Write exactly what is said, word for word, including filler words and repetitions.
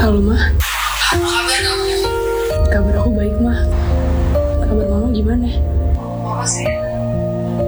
Halo, Mah. Apa kabar kamu? Kabar aku baik, Mah. Kabar Mama gimana? Mama sehat.